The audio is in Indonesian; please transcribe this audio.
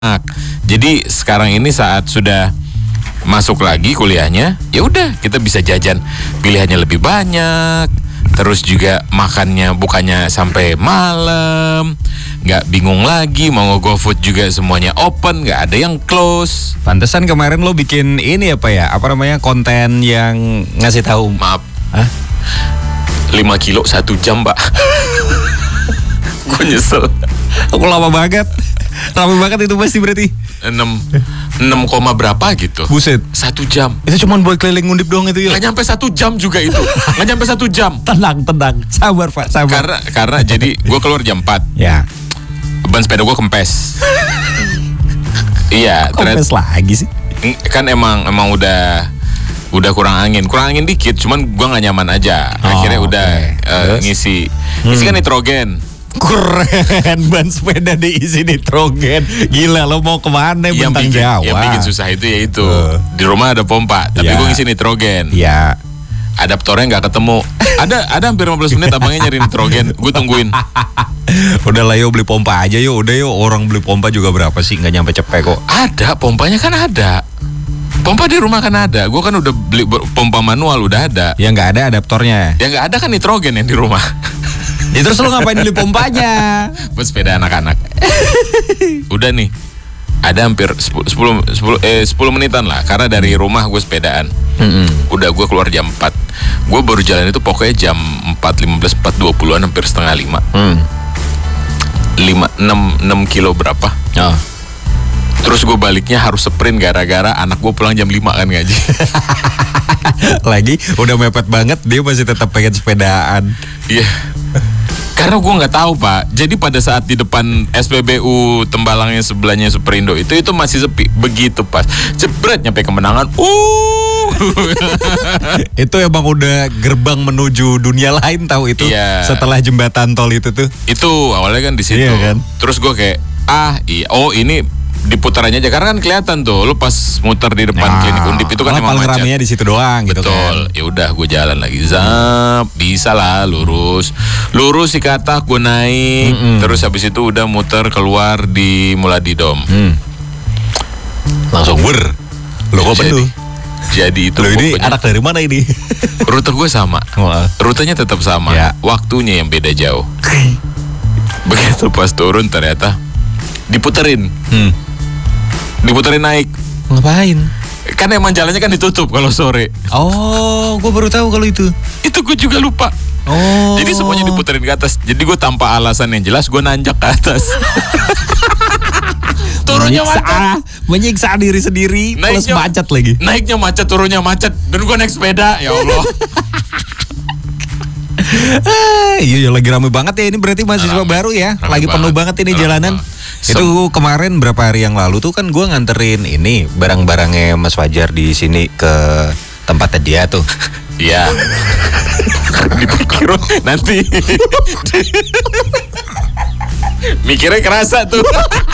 Jadi sekarang ini saat sudah masuk lagi kuliahnya, ya udah kita bisa jajan, pilihannya lebih banyak, terus juga makannya bukannya sampai malam, nggak bingung lagi mau nge-GoFood juga semuanya open, nggak ada yang close. Pantesan kemarin lo bikin ini konten yang ngasih tahu. Maaf, Hah? 5 kilo 1 jam, Pak. Gue nyesel. Aku lama banget. Rame banget itu pasti berarti 6 koma berapa gitu. Buset, 1 jam. itu cuma buat keliling ngundip doang itu ya. Nggak nyampe 1 jam juga itu. Nggak nyampe 1 jam. Tenang, sabar Pak, sabar. Karena jadi gue keluar jam 4. Ya, Ban sepeda gue kempes. Iya, kompes lagi sih. kan emang udah kurang angin dikit, cuman gue nggak nyaman aja. Akhirnya udah ngisi kan nitrogen. Keren, ban sepeda diisi nitrogen. Gila, lo mau kemana bentang Jawa? Yang bikin susah itu yaitu di rumah ada pompa, tapi gue ngisi nitrogen. Ya. Adaptornya nggak ketemu. Ada hampir 15 menit abangnya nyari nitrogen. Gue tungguin. Udah lah, yuk beli pompa aja yuk. Udah yuk, orang beli pompa juga berapa sih? Nggak nyampe cepet kok. Ada, pompanya kan ada. Pompa di rumah kan ada. Gue kan udah beli pompa manual, udah ada. Ya nggak ada adaptornya. Yang nggak ada kan nitrogen yang di rumah. Ya terus lo ngapain beli pompanya? Buat sepeda anak-anak. Udah nih, ada hampir 10 menitan lah. Karena dari rumah gue sepedaan. Udah gue keluar jam 4. Gue baru jalan itu pokoknya jam 4.15, 4.20an, hampir setengah 5. 6 kilo berapa. Oh. Terus gue baliknya harus sprint gara-gara anak gue pulang jam 5 kan ngaji. Lagi udah mepet banget, dia masih tetap pengen sepedaan. Iya. Karena gue nggak tahu, Pak. Jadi pada saat di depan SPBU Tembalangnya sebelahnya Superindo itu masih sepi. Begitu pas jebret nyampe kemenangan. Itu emang udah gerbang menuju dunia lain, tahu itu. Iya. Setelah jembatan tol itu tuh. Itu awalnya kan di situ. Iya kan? Terus gue kayak ini diputarannya aja, karena kan kelihatan tuh lu pas muter di depan klinik Undip itu kan emang paling macet. ramenya di situ doang. Betul. Gitu kan. Ya udah gue jalan lagi, bisa lah lurus si kata gue naik. Terus habis itu udah muter keluar di Muladidom. Langsung lo kok penuh. Jadi itu Lo ini pokoknya anak dari mana ini? rute gue sama, rutenya tetap sama, Ya. waktunya yang beda jauh. Begitu pas turun ternyata diputerin naik. Ngapain? Kan emang jalannya kan ditutup kalau sore. Oh, gue baru tahu kalau itu. Itu gue juga lupa. Oh. Jadi semuanya diputerin ke atas. Jadi gue tanpa alasan yang jelas gue nanjak ke atas. Turunnya macet. Menyiksa diri sendiri, plus macet lagi. Naiknya macet, turunnya macet. Dan gue naik sepeda, ya Allah. Iya, lagi rame banget ya ini, berarti mahasiswa baru ya. Lagi penuh banget ini jalanan. Itu kemarin berapa hari yang lalu tuh kan gue nganterin ini barang-barangnya Mas Fajar di sini ke tempatnya dia tuh. Iya. Dipikir nanti. Mikirnya kerasa tuh.